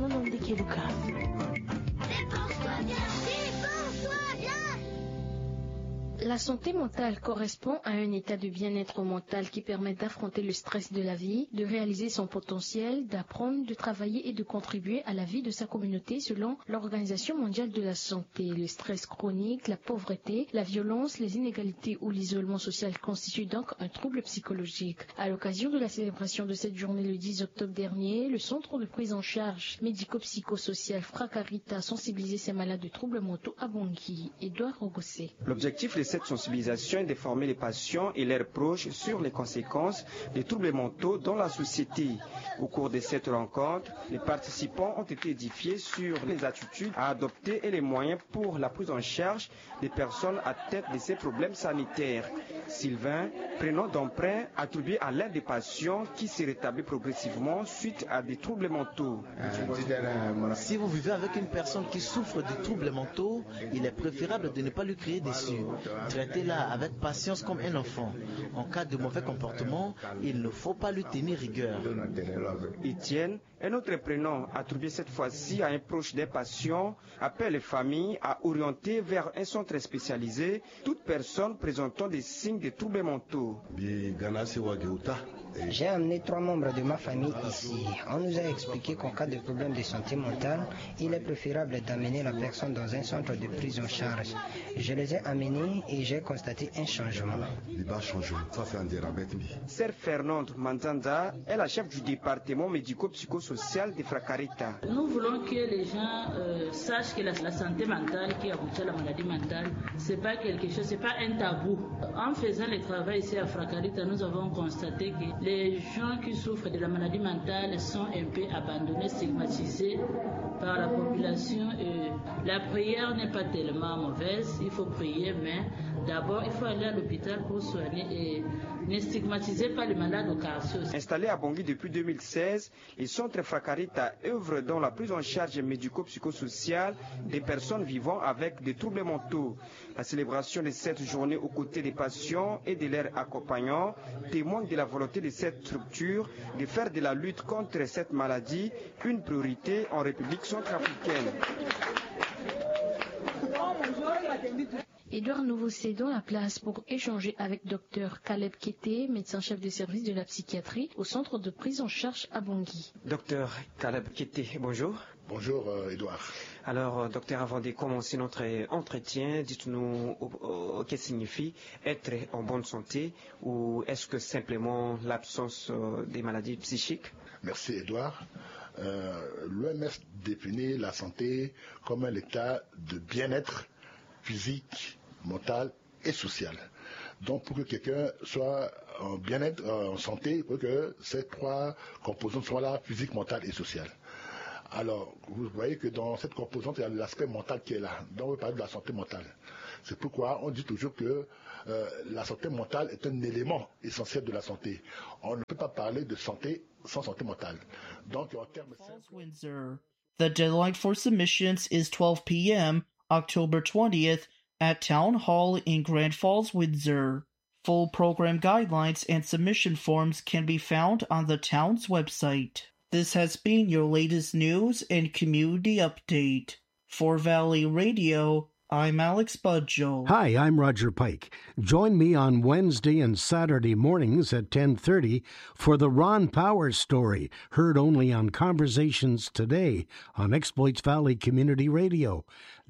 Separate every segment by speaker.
Speaker 1: La santé mentale correspond à un état de bien-être mental qui permet d'affronter le stress de la vie, de réaliser son potentiel, d'apprendre, de travailler et de contribuer à la vie de sa communauté selon l'Organisation mondiale de la santé. Le stress chronique, la pauvreté, la violence, les inégalités ou l'isolement social constituent donc un trouble psychologique. À l'occasion de la célébration de cette journée le 10 octobre dernier, le centre de prise en charge médico-psychosocial Fracarita a sensibilisé ces malades de troubles mentaux à Bangui. Édouard Rogossé.
Speaker 2: L'objectif de cette sensibilisation est de former les patients et leurs proches sur les conséquences des troubles mentaux dans la société. Au cours de cette rencontre, les participants ont été édifiés sur les attitudes à adopter et les moyens pour la prise en charge des personnes atteintes de ces problèmes sanitaires. Sylvain, prénom d'emprunt attribué à l'un des patients qui s'est rétabli progressivement suite à des troubles mentaux.
Speaker 3: Si vous vivez avec une personne qui souffre de troubles mentaux, il est préférable de ne pas lui crier dessus. Traitez-la avec patience comme un enfant. En cas de mauvais comportement, il ne faut pas lui tenir rigueur.
Speaker 2: Étienne, un autre prénom attribué cette fois-ci à un proche des patients, appelle les familles à orienter vers un centre spécialisé toute personne présentant des signes de troubles mentaux.
Speaker 4: J'ai amené 3 membres de ma famille ici. On nous a expliqué qu'en cas de problème de santé mentale, il est préférable d'amener la personne dans un centre de prise en charge. Je les ai amenés et j'ai constaté un changement.
Speaker 2: Sœur Fernande Manzanda est la chef du département médico-psychosocial de Fracarita.
Speaker 5: Nous voulons que les gens sachent que la santé mentale qui aboutit à la maladie mentale, c'est pas quelque chose, c'est pas un tabou. En faisant le travail ici à Fracarita, nous avons constaté que les gens qui souffrent de la maladie mentale sont un peu abandonnés, stigmatisés par la population. La prière n'est pas tellement mauvaise, il faut prier, mais d'abord il faut aller à l'hôpital pour soigner et ne stigmatisez pas les malades au carceau.
Speaker 2: Installé à Bangui depuis 2016, le centre Fracarita œuvre dans la prise en charge médico-psychosociale des personnes vivant avec des troubles mentaux. La célébration de cette journée aux côtés des patients et de leurs accompagnants témoigne de la volonté de cette structure de faire de la lutte contre cette maladie une priorité en République centrafricaine.
Speaker 1: Édouard, nous vous cédons la place pour échanger avec Dr Caleb Kété, médecin-chef de service de la psychiatrie au centre de prise en charge à Bangui.
Speaker 2: Docteur Caleb Kété, bonjour.
Speaker 6: Bonjour Édouard.
Speaker 2: Alors, docteur, avant de commencer notre entretien, dites-nous qu'est-ce que signifie être en bonne santé ou est-ce que simplement l'absence des maladies psychiques?
Speaker 6: Merci Édouard. L'OMS définit la santé comme un état de bien-être physique, mental et social. Donc pour que quelqu'un soit en bien-être, en santé, il faut que ces 3 composantes soient là, physique, mental et social. Alors, vous voyez que dans cette composante, il y a l'aspect mental qui est là. Donc on veut parler de la santé mentale. C'est pourquoi on dit toujours que la santé mentale est un élément essentiel de la santé. On ne peut pas parler de santé sans santé mentale. Donc en termes
Speaker 7: Windsor. The deadline for submissions is 12 p.m. October 20th at Town Hall in Grand Falls, Windsor. Full program guidelines and submission forms can be found on the town's website. This has been your latest news and community update. For Valley Radio, I'm Alex Budjo.
Speaker 8: Hi, I'm Roger Pike. Join me on Wednesday and Saturday mornings at 10:30 for the Ron Powers story, heard only on Conversations Today on Exploits Valley Community Radio,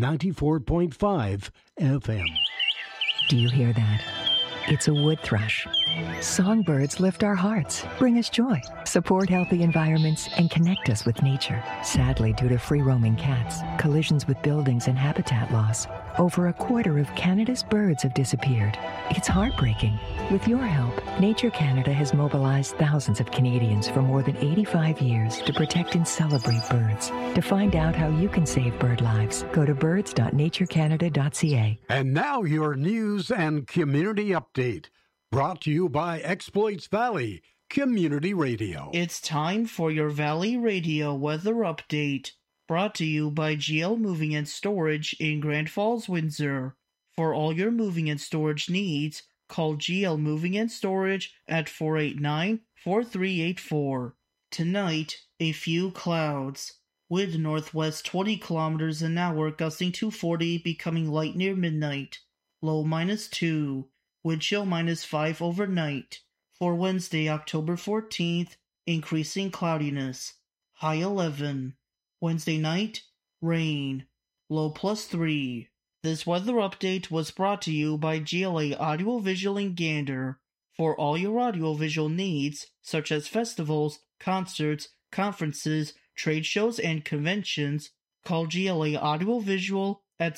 Speaker 8: 94.5 FM.
Speaker 9: Do you hear that? It's a wood thrush. Songbirds lift our hearts, bring us joy, support healthy environments, and connect us with nature. Sadly, due to free-roaming cats, collisions with buildings, and habitat loss, over a quarter of Canada's birds have disappeared. It's heartbreaking. With your help, Nature Canada has mobilized thousands of Canadians for more than 85 years to protect and celebrate birds. To find out how you can save bird lives, go to birds.naturecanada.ca.
Speaker 8: And now your news and community update, brought to you by Exploits Valley Community Radio.
Speaker 7: It's time for your Valley Radio weather update, brought to you by GL Moving and Storage in Grand Falls, Windsor. For all your moving and storage needs, call GL Moving and Storage at 489-4384. Tonight, a few clouds. Wind northwest 20 kilometers an hour, gusting to 40, becoming light near midnight. Low -2. Wind chill -5 overnight. For Wednesday, October 14th, increasing cloudiness. High 11. Wednesday night, rain. Low +3. This weather update was brought to you by GLA Audiovisual in Gander. For all your audiovisual needs, such as festivals, concerts, conferences, trade shows, and conventions, call GLA Audiovisual at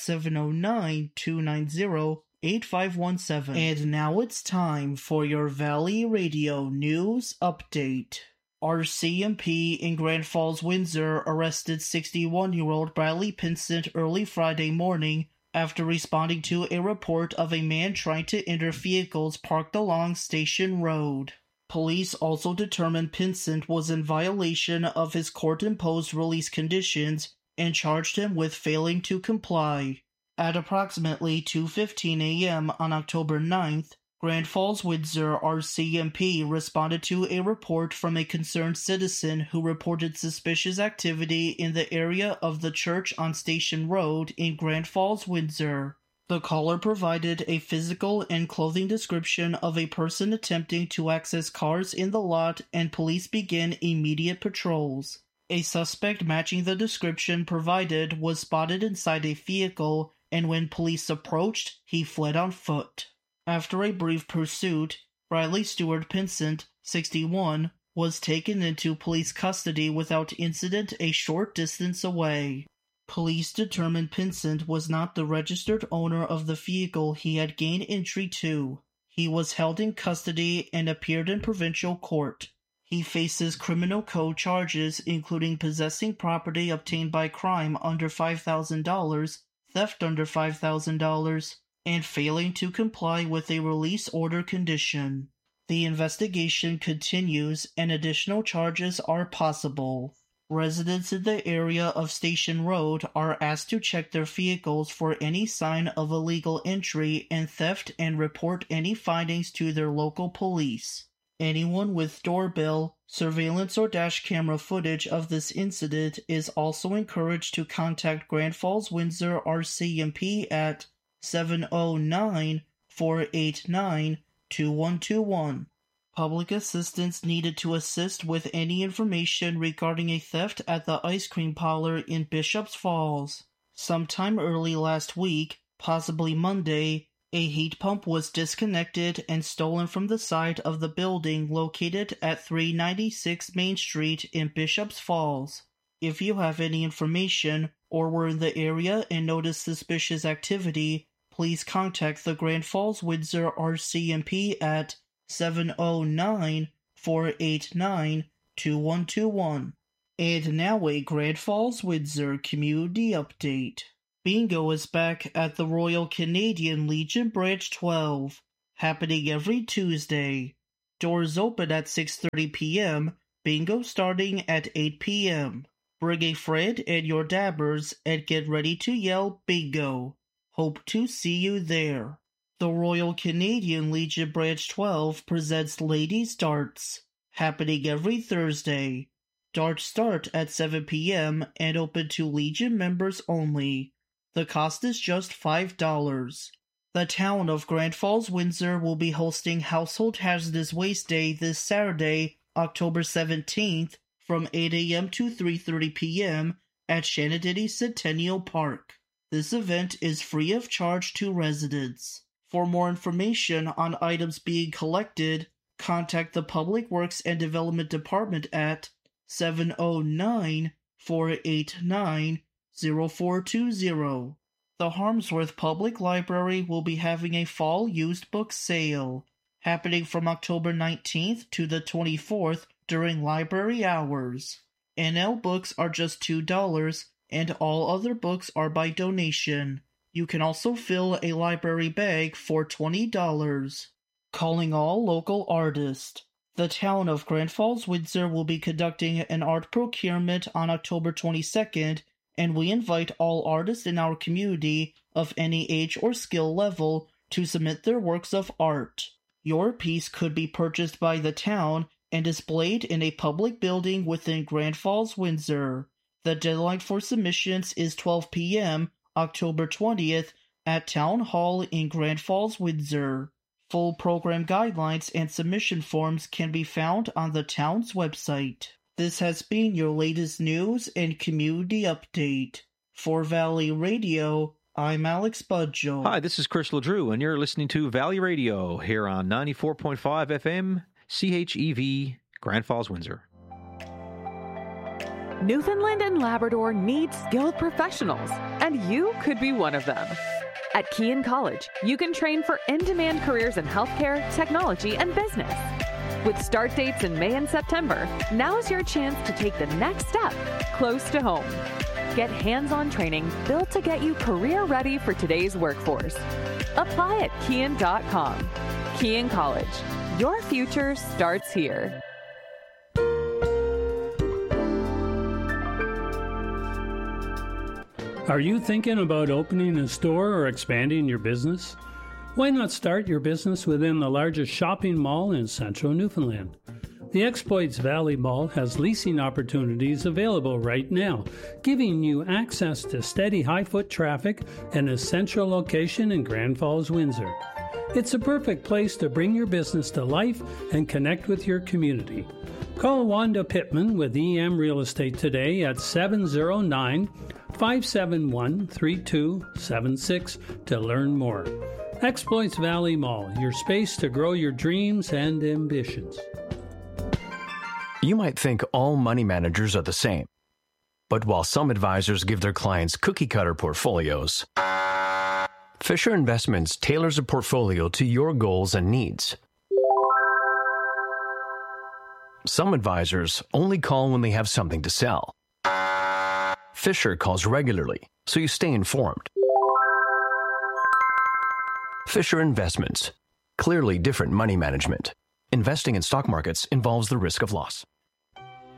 Speaker 7: 709-290-8517. And now it's time for your Valley Radio News Update. RCMP in Grand Falls, Windsor arrested 61-year-old Bradley Pinsent early Friday morning after responding to a report of a man trying to enter vehicles parked along Station Road. Police also determined Pinsent was in violation of his court-imposed release conditions and charged him with failing to comply. At approximately 2:15 a.m. on October 9th, Grand Falls, Windsor RCMP responded to a report from a concerned citizen who reported suspicious activity in the area of the church on Station Road in Grand Falls, Windsor. The caller provided a physical and clothing description of a person attempting to access cars in the lot, and police began immediate patrols. A suspect matching the description provided was spotted inside a vehicle, and when police approached, he fled on foot. After a brief pursuit, Bradley Stewart Pinsent, 61, was taken into police custody without incident a short distance away. Police determined Pinsent was not the registered owner of the vehicle he had gained entry to. He was held in custody and appeared in provincial court. He faces criminal code charges including possessing property obtained by crime under $5,000, theft under $5,000, and failing to comply with a release order condition. The investigation continues and additional charges are possible. Residents in the area of Station Road are asked to check their vehicles for any sign of illegal entry and theft and report any findings to their local police. Anyone with doorbell, surveillance, or dash camera footage of this incident is also encouraged to contact Grand Falls, Windsor RCMP at 709-489-2121. Public assistance needed to assist with any information regarding a theft at the ice cream parlor in Bishop's Falls. Sometime early last week, possibly Monday, a heat pump was disconnected and stolen from the side of the building located at 396 Main Street in Bishop's Falls. If you have any information or were in the area and noticed suspicious activity, please contact the Grand Falls, Windsor RCMP at 709-489-2121. And now a Grand Falls, Windsor community update. Bingo is back at the Royal Canadian Legion Branch 12, happening every Tuesday. Doors open at 6:30 p.m., bingo starting at 8 p.m. Bring a friend and your dabbers and get ready to yell bingo. Hope to see you there. The Royal Canadian Legion Branch 12 presents Ladies Darts, happening every Thursday. Darts start at 7 p.m. and open to Legion members only. The cost is just $5. The town of Grand Falls, Windsor will be hosting Household Hazardous Waste Day this Saturday, October 17th, from 8 a.m. to 3:30 p.m. at Shanadiddy Centennial Park. This event is free of charge to residents. For more information on items being collected, contact the Public Works and Development Department at 709-489-0420. The Harmsworth Public Library will be having a fall used book sale, happening from October 19th to the 24th during library hours. NL books are just $2, and all other books are by donation. You can also fill a library bag for $20. Calling all local artists. The town of Grand Falls, Windsor will be conducting an art procurement on October 22nd, and we invite all artists in our community of any age or skill level to submit their works of art. Your piece could be purchased by the town and displayed in a public building within Grand Falls, Windsor. The deadline for submissions is 12 p.m., October 20th, at Town Hall in Grand Falls, Windsor. Full program guidelines and submission forms can be found on the town's website. This has been your latest news and community update. For Valley Radio, I'm Alex Budjo.
Speaker 10: Hi, this is Chris LeDrew, and you're listening to Valley Radio here on 94.5 FM, CHEV, Grand Falls, Windsor.
Speaker 11: Newfoundland and Labrador needs skilled professionals, and you could be one of them. At Kean College, you can train for in-demand careers in healthcare, technology, and business. With start dates in May and September, now's your chance to take the next step close to home. Get hands-on training built to get you career-ready for today's workforce. Apply at Kean.com. Kean College. Your future starts here.
Speaker 12: Are you thinking about opening a store or expanding your business? Why not start your business within the largest shopping mall in central Newfoundland? The Exploits Valley Mall has leasing opportunities available right now, giving you access to steady high-foot traffic and a central location in Grand Falls, Windsor. It's a perfect place to bring your business to life and connect with your community. Call Wanda Pittman with EM Real Estate today at 709-571-3276 to learn more. Exploits Valley Mall, your space to grow your dreams and ambitions.
Speaker 13: You might think all money managers are the same. But while some advisors give their clients cookie-cutter portfolios, Fisher Investments tailors a portfolio to your goals and needs. Some advisors only call when they have something to sell. Fisher calls regularly, so you stay informed. Fisher Investments. Clearly different money management. Investing in stock markets involves the risk of loss.